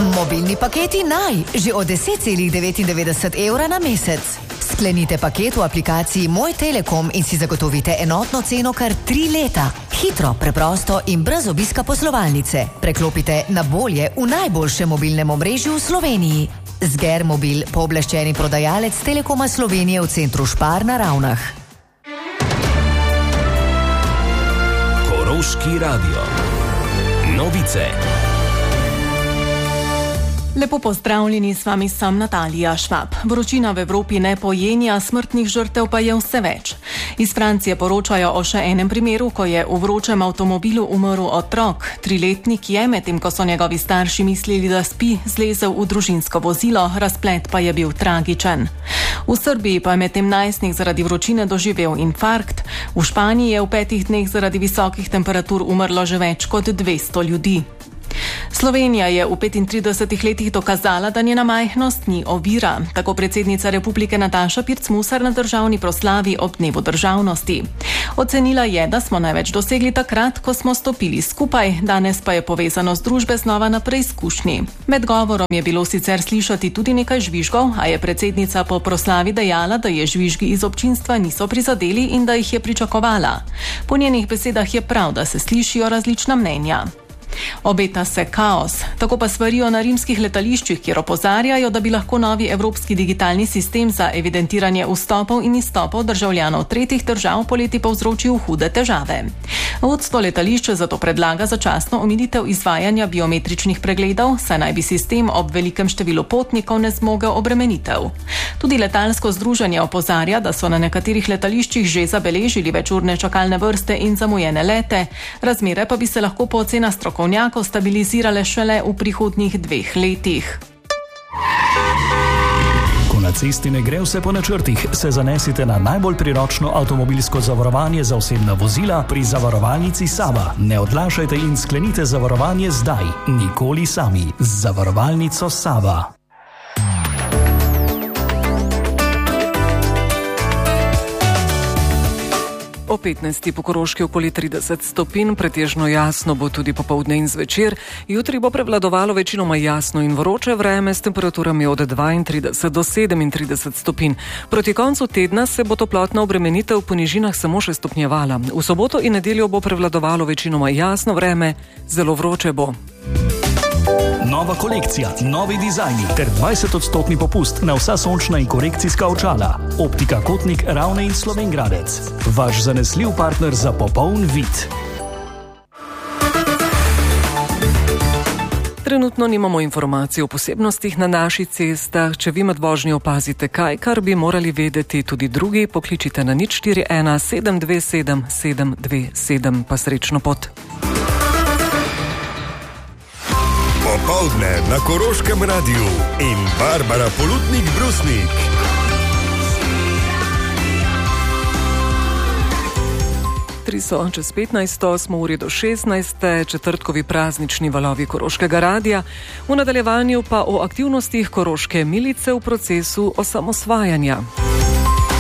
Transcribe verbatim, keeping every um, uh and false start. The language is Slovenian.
Mobilni paketi naj, že od deset celih devetindevetdeset evra na mesec. Sklenite paket v aplikaciji Moj Telekom in si zagotovite enotno ceno kar tri leta. Hitro, preprosto in brez obiska poslovalnice. Preklopite na bolje v najboljšem mobilnem omrežju v Sloveniji. Zger Mobil, pooblaščeni prodajalec Telekoma Slovenije v centru Špar na Ravnah. Koroški radio. Novice. Lepo pozdravljeni, s vami sem Natalija Švab. Vročina v Evropi ne pojenja, smrtnih žrtev pa je vse več. Iz Francije poročajo o še enem primeru, ko je v vročem avtomobilu umrl otrok. Triletnik je, medtem ko so njegovi starši mislili, da spi, zlezel v družinsko vozilo, razplet pa je bil tragičen. V Srbiji pa je medtem najstnik zaradi vročine doživel infarkt. V Španiji je v petih dneh zaradi visokih temperatur umrlo že več kot dvesto ljudi. Slovenija je v petintridesetih letih dokazala, da njena majhnost ni ovira. Tako predsednica republike Nataša Pirc-Musar na državni proslavi ob dnevu državnosti. Ocenila je, da smo največ dosegli takrat, ko smo stopili skupaj, danes pa je povezanost družbe znova na preizkušnji. Med govorom je bilo sicer slišati tudi nekaj žvižgov, a je predsednica po proslavi dejala, da je žvižgi iz občinstva niso prizadeli in da jih je pričakovala. Po njenih besedah je prav, da se slišijo različna mnenja. Obeta se kaos, tako pa svarijo na rimskih letališčih, kjer opozarjajo, da bi lahko novi evropski digitalni sistem za evidentiranje vstopov in izstopov državljanov tretjih držav poleti povzročil hude težave. Vodstvo letališča zato predlaga začasno omilitev izvajanja biometričnih pregledov, saj naj bi sistem ob velikem številu potnikov ne zmogel obremenitev. Tudi letalsko združenje opozarja, da so na nekaterih letališčih že zabeležili večurne čakalne vrste in zamujene lete, razmere pa bi se lahko po ocenah strokovnjakov stabilizirale šele v prihodnjih dveh letih. Ko na cesti ne gre vse po načrtih, se zanesite na najbolj priročno avtomobilsko zavarovanje za osebna vozila pri zavarovalnici Sava. Ne odlašajte in sklenite zavarovanje zdaj, nikoli sami. Z zavarovalnico Sava. O petnajsti po Koroški okoli trideset stopinj, pretežno jasno bo tudi popoldne in zvečer. Jutri bo prevladovalo večinoma jasno in vroče vreme s temperaturami od dvaintrideset do sedemintrideset stopinj. Proti koncu tedna se bo toplotna obremenitev po nižinah samo še stopnjevala. V soboto in nedeljo bo prevladovalo večinoma jasno vreme, zelo vroče bo. Nova kolekcija, novi dizajni ter dvajsetodstotni popust na vsa sončna in korekcijska očala. Optika Kotnik, Ravne in Slovengradec. Vaš zanesljiv partner za popoln vid. Trenutno nimamo informacij o posebnostih na naših cestah. Če vi med vožnjo opazite kaj, kar bi morali vedeti tudi drugi, pokličite na nič štiri ena sedem dve sedem sedem dve sedem, pa srečno pot. Popoldne na Koroškem radiju in Barbara Polutnik-Brusnik. Tri so čez petnajsto, smo uri do šestnajste, četrtkovi praznični valovi Koroškega radija. V nadaljevanju pa o aktivnostih koroške milice v procesu osamosvajanja.